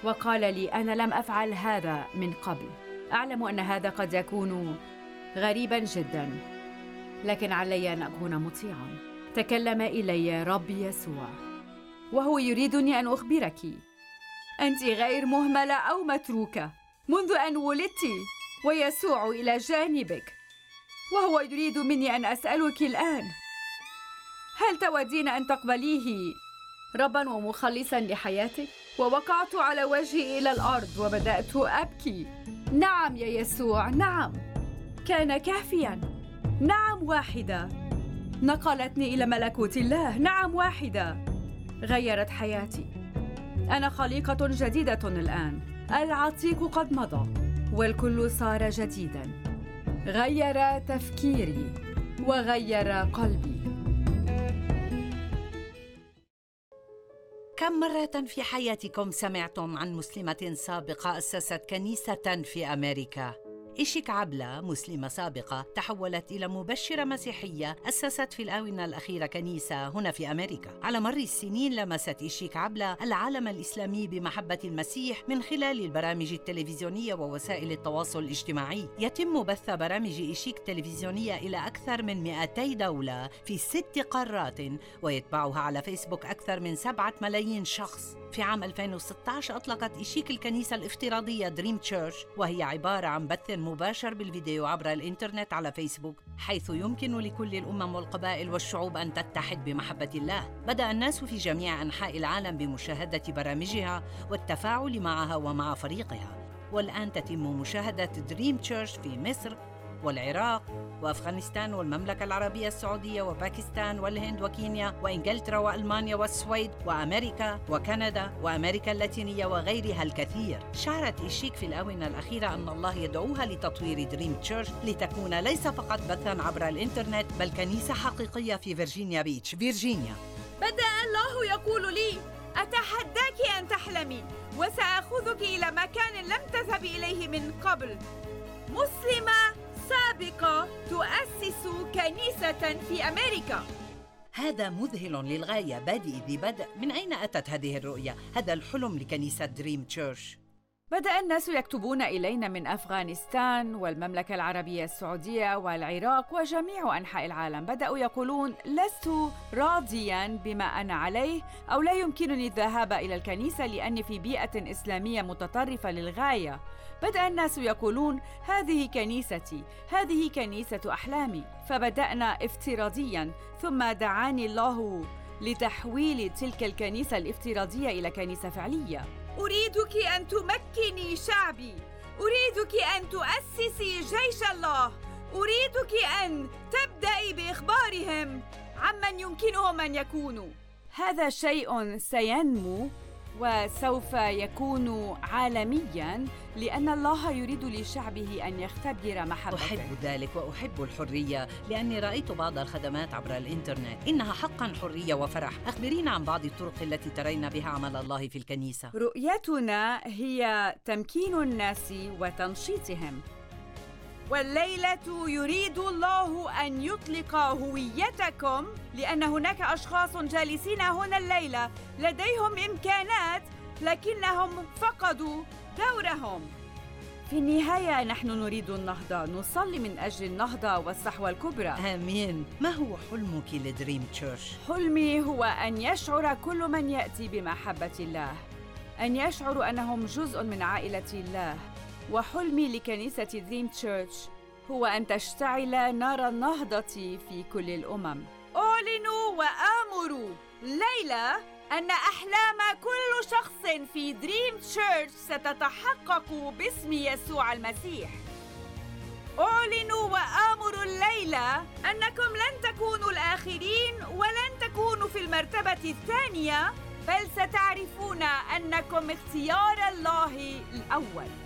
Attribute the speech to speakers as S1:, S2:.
S1: وقال لي: أنا لم أفعل هذا من قبل. أعلم أن هذا قد يكون غريباً جداً، لكن علي أن أكون مطيعاً. تكلم إلي رب يسوع وهو يريدني أن أخبرك: أنت غير مهملة أو متروكة منذ أن ولدت، ويسوع إلى جانبك، وهو يريد مني أن أسألك الآن: هل تودين أن تقبليه رباً ومخلصاً لحياتك؟ ووقعت على وجهي إلى الأرض وبدأت أبكي. نعم يا يسوع، نعم، كان كافياً. نعم، واحدة نقلتني إلى ملكوت الله. نعم، واحدة غيرت حياتي. أنا خليقة جديدة الآن، العتيق قد مضى والكل صار جديداً. غير تفكيري وغير قلبي.
S2: كم مرة في حياتكم سمعتم عن مسلمة سابقة أسست كنيسة في أمريكا؟ إيشيك عبلة، مسلمة سابقة تحولت إلى مبشرة مسيحية أسست في الآونة الأخيرة كنيسة هنا في أمريكا. على مر السنين لمست إيشيك عبلة العالم الإسلامي بمحبة المسيح من خلال البرامج التلفزيونية ووسائل التواصل الاجتماعي. يتم بث برامج إيشيك التلفزيونية إلى أكثر من 200 دولة في 6 قارات، ويتبعها على فيسبوك أكثر من 7 ملايين شخص. في عام 2016 أطلقت إيشيك الكنيسة الافتراضية دريم تشيرش، وهي عبارة عن بث مباشر بالفيديو عبر الإنترنت على فيسبوك، حيث يمكن لكل الأمم والقبائل والشعوب أن تتحد بمحبة الله. بدأ الناس في جميع أنحاء العالم بمشاهدة برامجها والتفاعل معها ومع فريقها، والآن تتم مشاهدة دريم تشيرش في مصر والعراق وأفغانستان والمملكة العربية السعودية وباكستان والهند وكينيا وإنجلترا وألمانيا والسويد وأمريكا وكندا وأمريكا اللاتينية وغيرها الكثير. شعرت إيشيك في الآونة الأخيرة أن الله يدعوها لتطوير دريم تشيرش لتكون ليس فقط بثاً عبر الإنترنت، بل كنيسة حقيقية في فيرجينيا بيتش، فيرجينيا.
S1: بدأ الله يقول لي: أتحداك أن تحلمي، وسأخذك إلى مكان لم تذهبي إليه من قبل. مسلمة سابقة تؤسس كنيسة في أمريكا.
S2: هذا مذهل للغاية، بادئ ذي بدء. من أين أتت هذه الرؤية، هذا الحلم لكنيسة دريم تشيرش؟
S1: بدأ الناس يكتبون إلينا من أفغانستان والمملكة العربية السعودية والعراق وجميع أنحاء العالم. بدأوا يقولون: لست راضياً بما أنا عليه، أو لا يمكنني الذهاب إلى الكنيسة لأني في بيئة إسلامية متطرفة للغاية. بدأ الناس يقولون: هذه كنيستي، هذه كنيسة أحلامي. فبدأنا افتراضياً، ثم دعاني الله لتحويل تلك الكنيسة الافتراضية إلى كنيسة فعلية. أريدك أن تمكني شعبي، أريدك أن تؤسسي جيش الله، أريدك أن تبدأي بإخبارهم عمن يمكنهم أن يكونوا. هذا شيء سينمو وسوف يكون عالمياً، لأن الله يريد لشعبه أن يختبر محبته.
S2: أحب ذلك وأحب الحرية، لأني رأيت بعض الخدمات عبر الإنترنت، إنها حقاً حرية وفرح. أخبرينا عن بعض الطرق التي ترين بها عمل الله في الكنيسة.
S1: رؤيتنا هي تمكين الناس وتنشيطهم. والليلة يريد الله أن يطلق هويتكم، لأن هناك أشخاص جالسين هنا الليلة لديهم إمكانات لكنهم فقدوا دورهم. في النهاية نحن نريد النهضة، نصلي من أجل النهضة والصحوة الكبرى.
S2: آمين. ما هو حلمك لدريم تشيرش؟
S1: حلمي هو أن يشعر كل من يأتي بمحبة الله، أن يشعروا أنهم جزء من عائلة الله. وحلمي لكنيسة دريم تشيرش هو أن تشتعل نار النهضة في كل الأمم. أعلنوا وآمروا الليلة أن أحلام كل شخص في دريم تشيرش ستتحقق باسم يسوع المسيح. أعلنوا وآمروا الليلة أنكم لن تكونوا الآخرين ولن تكونوا في المرتبة الثانية، بل ستعرفون أنكم اختيار الله الأول.